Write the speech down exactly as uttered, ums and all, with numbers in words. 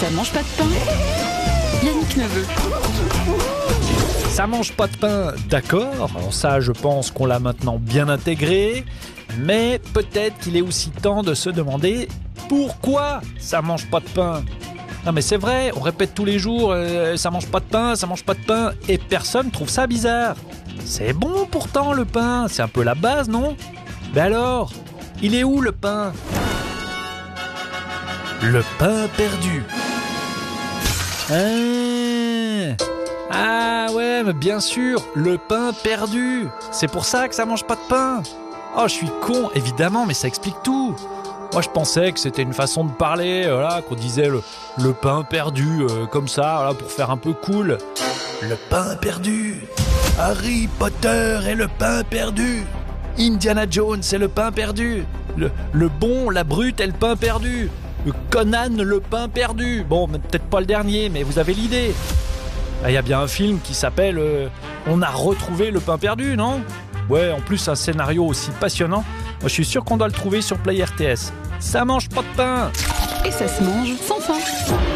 Ça mange pas de pain. Yannick Neveu. Ça mange pas de pain, d'accord. Alors ça, je pense qu'on l'a maintenant bien intégré. Mais peut-être qu'il est aussi temps de se demander pourquoi ça mange pas de pain. Non mais c'est vrai, on répète tous les jours euh, ça mange pas de pain, ça mange pas de pain, et personne trouve ça bizarre. C'est bon pourtant le pain, c'est un peu la base, non? Mais alors, il est où le pain? Le pain perdu. Ah, ah ouais, mais bien sûr, le pain perdu. C'est pour ça que ça mange pas de pain. Oh, je suis con, évidemment, mais ça explique tout. Moi, je pensais que c'était une façon de parler, voilà, qu'on disait le, le pain perdu, euh, comme ça, voilà, pour faire un peu cool. Le pain perdu. Harry Potter et le pain perdu. Indiana Jones et le pain perdu. Le, le bon, la brute et le pain perdu. Le Conan, le pain perdu. Bon, peut-être pas le dernier, mais vous avez l'idée. Il y a bien un film qui s'appelle euh, On a retrouvé le pain perdu, non? Ouais, en plus un scénario aussi passionnant. Moi, je suis sûr qu'on doit le trouver sur Play R T S. Ça mange pas de pain. Et ça se mange sans fin.